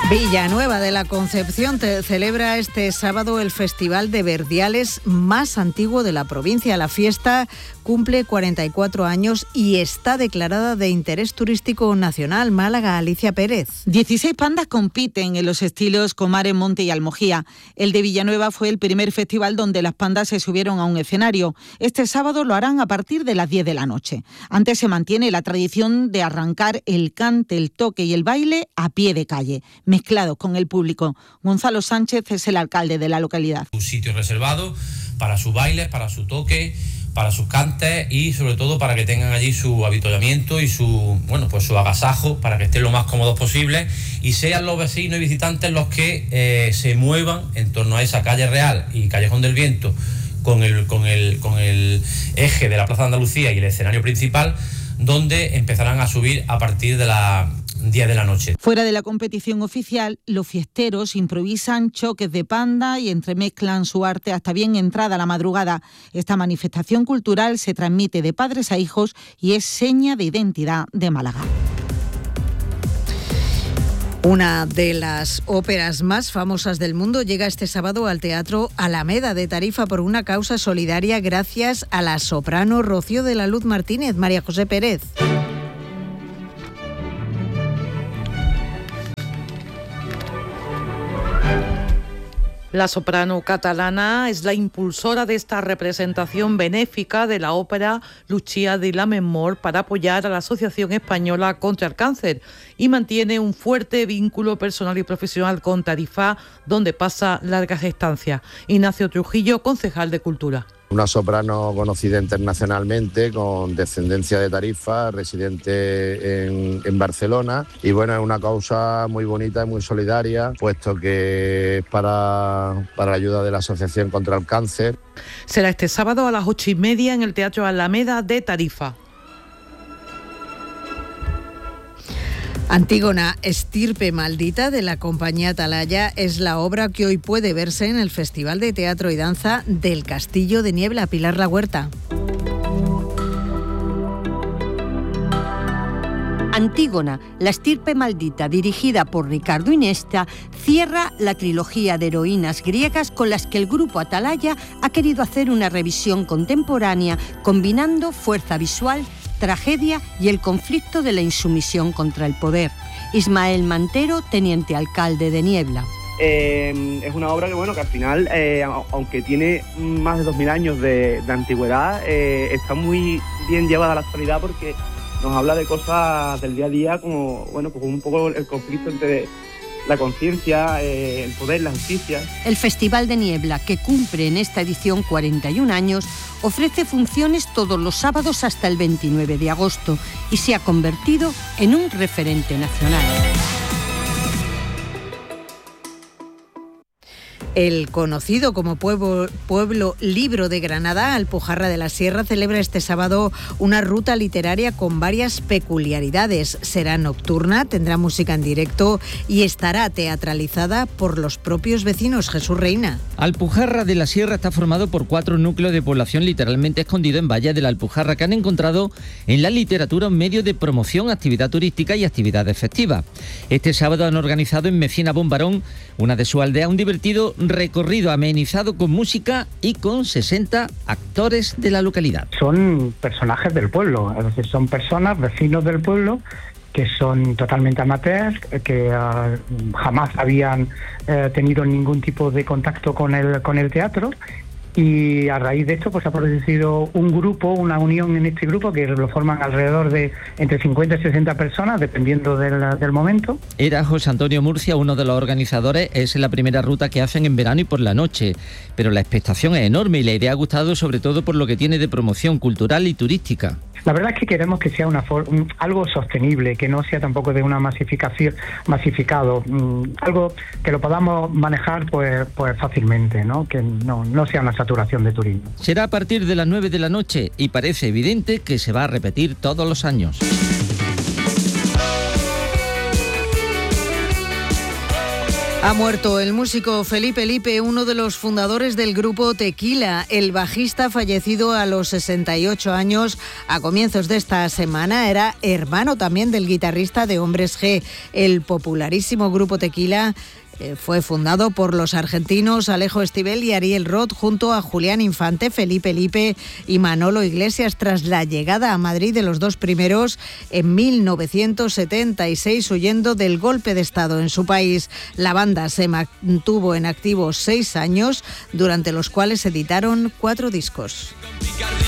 Villanueva de la Concepción celebra este sábado el Festival de Verdiales más antiguo de la provincia. La fiesta cumple 44 años y está declarada de interés turístico nacional. Málaga, Alicia Pérez. 16 pandas compiten en los estilos Comares, Monte y Almojía. El de Villanueva fue el primer festival donde las pandas se subieron a un escenario. Este sábado lo harán a partir de las 10 de la noche. Antes se mantiene la tradición de arrancar el cante, el toque y el baile a pie de calle, mezclados con el público. Gonzalo Sánchez es el alcalde de la localidad. Un sitio reservado para sus bailes, para su toque, para sus cantes y sobre todo para que tengan allí su avituallamiento y su agasajo, para que estén lo más cómodos posible y sean los vecinos y visitantes los que se muevan en torno a esa calle real y Callejón del Viento con el eje de la Plaza de Andalucía y el escenario principal, donde empezarán a subir a partir de las 10 de la noche. Fuera de la competición oficial, los fiesteros improvisan choques de panda y entremezclan su arte hasta bien entrada la madrugada. Esta manifestación cultural se transmite de padres a hijos y es seña de identidad de Málaga. Una de las óperas más famosas del mundo llega este sábado al Teatro Alameda de Tarifa por una causa solidaria gracias a la soprano Rocío de la Luz Martínez. María José Pérez. La soprano catalana es la impulsora de esta representación benéfica de la ópera Lucia di Lammermoor para apoyar a la Asociación Española contra el Cáncer y mantiene un fuerte vínculo personal y profesional con Tarifa, donde pasa largas estancias. Ignacio Trujillo, concejal de Cultura. Una soprano conocida internacionalmente, con descendencia de Tarifa, residente en Barcelona. Y bueno, es una causa muy bonita y muy solidaria, puesto que es para la ayuda de la Asociación contra el Cáncer. Será este sábado a las 8:30 en el Teatro Alameda de Tarifa. Antígona, estirpe maldita, de la compañía Atalaya, es la obra que hoy puede verse en el Festival de Teatro y Danza del Castillo de Niebla. Pilar La Huerta. Antígona, la estirpe maldita, dirigida por Ricardo Iniesta, cierra la trilogía de heroínas griegas con las que el grupo Atalaya ha querido hacer una revisión contemporánea, combinando fuerza visual, tragedia y el conflicto de la insumisión contra el poder. Ismael Mantero, teniente alcalde de Niebla. Es una obra que al final, aunque tiene más de 2000 años de antigüedad, está muy bien llevada a la actualidad porque nos habla de cosas del día a día, como un poco el conflicto entre la conciencia, el poder, la justicia. El Festival de Niebla, que cumple en esta edición 41 años, ofrece funciones todos los sábados hasta el 29 de agosto y se ha convertido en un referente nacional. El conocido como Pueblo Libro de Granada, Alpujarra de la Sierra, celebra este sábado una ruta literaria con varias peculiaridades. Será nocturna, tendrá música en directo y estará teatralizada por los propios vecinos. Jesús Reina. Alpujarra de la Sierra está formado por 4 núcleos de población literalmente escondidos en valles de la Alpujarra que han encontrado en la literatura un medio de promoción, actividad turística y actividades festivas. Este sábado han organizado en Mecina Bombarón, una de sus aldeas, un divertido recorrido amenizado con música y con 60 actores de la localidad. Son personajes del pueblo, es decir, son personas, vecinos del pueblo, que son totalmente amateurs, que jamás habían tenido ningún tipo de contacto con el teatro. Y a raíz de esto pues ha producido un grupo, una unión en este grupo que lo forman alrededor de entre 50 y 60 personas, dependiendo del momento. Era José Antonio Murcia, uno de los organizadores. Es la primera ruta que hacen en verano y por la noche, pero la expectación es enorme y la idea ha gustado sobre todo por lo que tiene de promoción cultural y turística. La verdad es que queremos que sea algo sostenible, que no sea tampoco de una masificado, algo que lo podamos manejar pues fácilmente, ¿no? Que no sea una saturación de turismo. Será a partir de las 9 de la noche y parece evidente que se va a repetir todos los años. Ha muerto el músico Felipe Lipe, uno de los fundadores del grupo Tequila. El bajista, fallecido a los 68 años a comienzos de esta semana, era hermano también del guitarrista de Hombres G. El popularísimo grupo Tequila fue fundado por los argentinos Alejo Stivel y Ariel Roth junto a Julián Infante, Felipe Lipe y Manolo Iglesias, tras la llegada a Madrid de los dos primeros en 1976, huyendo del golpe de Estado en su país. La banda se mantuvo en activo 6 años, durante los cuales editaron 4 discos.